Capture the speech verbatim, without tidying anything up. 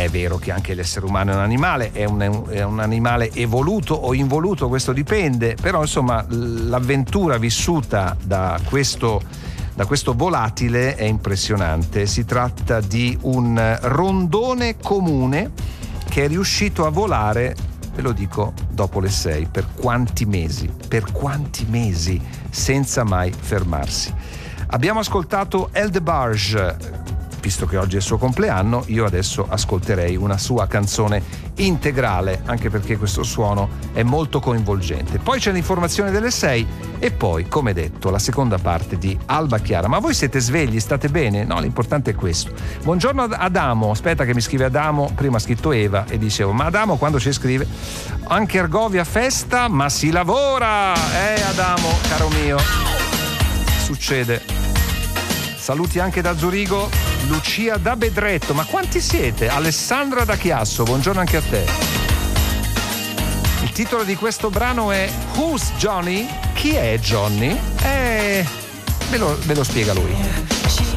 è vero che anche l'essere umano è un animale, è un, è un animale evoluto o involuto, questo dipende, però insomma l'avventura vissuta da questo, da questo volatile è impressionante. Si tratta di un rondone comune che è riuscito a volare, ve lo dico, dopo le sei. Per quanti mesi? Per quanti mesi? Senza mai fermarsi. Abbiamo ascoltato El DeBarge. Visto che oggi è il suo compleanno, io adesso ascolterei una sua canzone integrale, anche perché questo suono è molto coinvolgente. Poi c'è l'informazione delle sei e poi, come detto, la seconda parte di Alba Chiara. Ma voi siete svegli? State bene? No, l'importante è questo. Buongiorno ad Adamo. Aspetta che mi scrive Adamo, prima ha scritto Eva e dicevo, ma Adamo quando ci scrive? Anche Argovia festa, ma si lavora! Eh Adamo, caro mio, succede. Saluti anche da Zurigo, Lucia da Bedretto, ma quanti siete? Alessandra da Chiasso, buongiorno anche a te. Il titolo di questo brano è Who's Johnny? Chi è Johnny? Eh, ve lo, ve lo spiega lui.